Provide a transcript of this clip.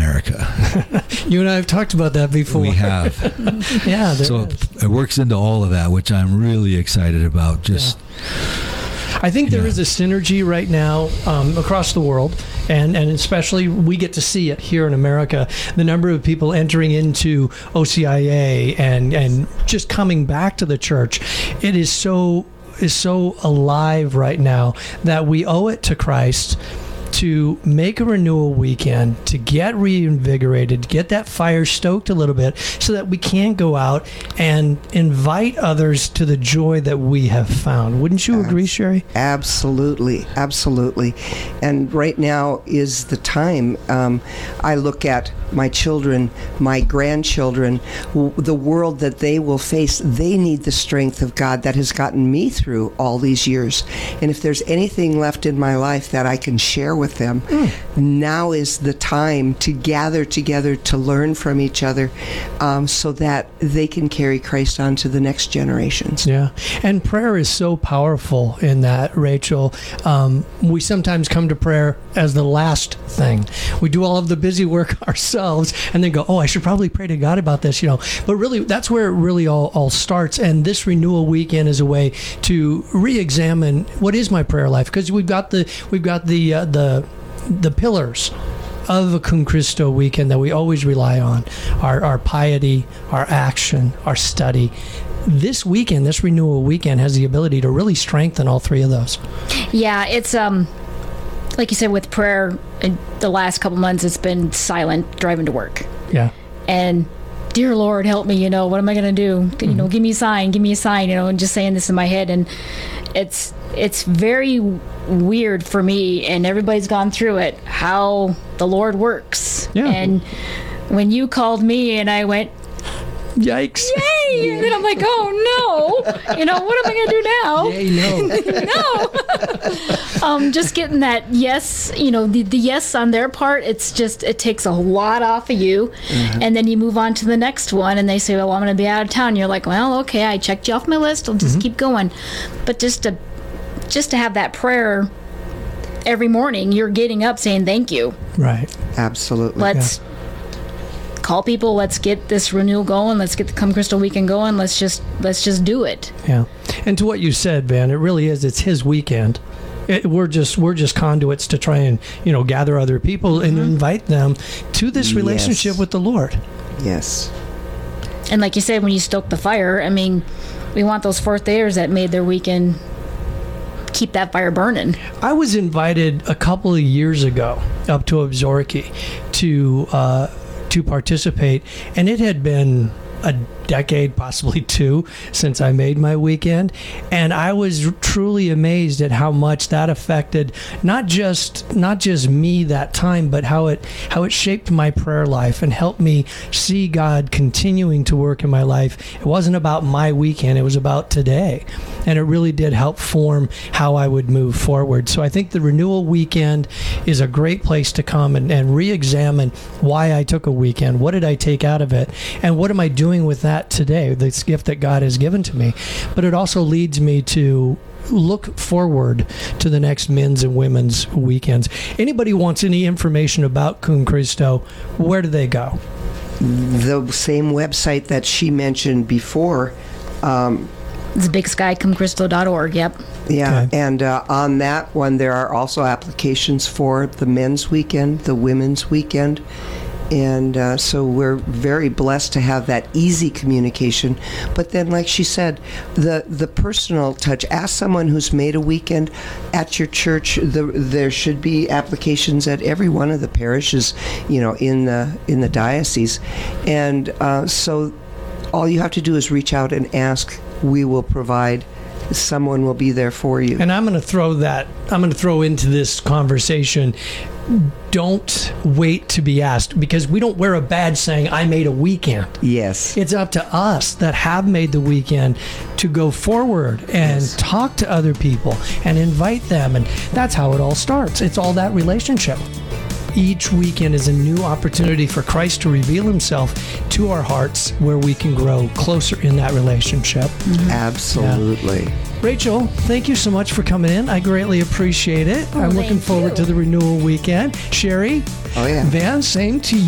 America. You and I have talked about that before. We have. Yeah. So it works into all of that, which I'm really excited about. I think there is a synergy right now across the world, and especially we get to see it here in America. The number of people entering into OCIA and just coming back to the church, it is so alive right now that we owe it to Christ to make a renewal weekend, to get reinvigorated, to get that fire stoked a little bit so that we can go out and invite others to the joy that we have found. Wouldn't you agree, Sherry? Absolutely. Absolutely. And right now is the time. I look at my children, my grandchildren, the world that they will face. They need the strength of God that has gotten me through all these years. And if there's anything left in my life that I can share with them, now is the time to gather together to learn from each other, so that they can carry Christ on to the next generations. Yeah. And prayer is so powerful in that, Rachel. We sometimes come to prayer as the last thing. We do all of the busy work ourselves and then go, I should probably pray to God about this, But really, that's where it really all starts. And this renewal weekend is a way to re-examine what is my prayer life, because we've got the pillars of a Cum Christo weekend that we always rely on: our piety, our action, our study. This weekend, this renewal weekend, has the ability to really strengthen all three of those. Yeah, it's like you said, with prayer, the last couple months it's been silent driving to work. Yeah. And dear Lord, help me, what am I going to do? Give me a sign, and just saying this in my head. And it's very weird for me, and everybody's gone through it, how the Lord works. Yeah. And when you called me and I went, yikes. Yay! And then I'm like, oh no, what am I going to do now? Yay, no. Just getting that yes, the yes on their part, it takes a lot off of you. Mm-hmm. And then you move on to the next one and they say, well, I'm going to be out of town. You're like, well, okay, I checked you off my list. I'll just keep going. But just to have that prayer every morning, you're getting up saying thank you. Right. Absolutely. Let's call people. Let's get this renewal going. Let's get the Cum Christo weekend going. Let's just do it. Yeah. And to what you said, Ben, it really is. It's his weekend. We're just conduits to try and gather other people and invite them to this relationship with the Lord. Yes. And like you said, when you stoke the fire, we want those fourth dayers that made their weekend keep that fire burning. I was invited a couple of years ago up to Absarki to participate, and it had been a decade, possibly two, since I made my weekend, and I was truly amazed at how much that affected not just me that time, but how it shaped my prayer life and helped me see God continuing to work in my life. It wasn't about my weekend, it was about today, and it really did help form how I would move forward. So I think the renewal weekend is a great place to come and re-examine why I took a weekend, what did I take out of it, and what am I doing with that today, this gift that God has given to me. But it also leads me to look forward to the next men's and women's weekends. Anybody wants any information about Cum Christo, where do they go? The same website that she mentioned before. It's bigskycumchristo.org. Yep. Yeah, Okay. And on that one, there are also applications for the men's weekend, the women's weekend. And so we're very blessed to have that easy communication. But then, like she said, the personal touch. Ask someone who's made a weekend at your church. There should be applications at every one of the parishes, in the diocese. And so all you have to do is reach out and ask. We will provide. Someone will be there for you. And I'm going to throw into this conversation, don't wait to be asked, because we don't wear a badge saying I made a weekend. Yes. It's up to us that have made the weekend to go forward and talk to other people and invite them. And that's how it all starts. It's all that relationship. Each weekend is a new opportunity for Christ to reveal himself to our hearts, where we can grow closer in that relationship. Mm-hmm. Absolutely. Yeah. Rachel, thank you so much for coming in. I greatly appreciate it. I'm looking forward to the renewal weekend. Sherry, oh yeah, Van, same to you.